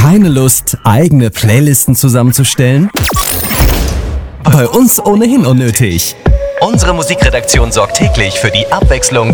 Keine Lust, eigene Playlisten zusammenzustellen? Bei uns ohnehin unnötig. Unsere Musikredaktion sorgt täglich für die Abwechslung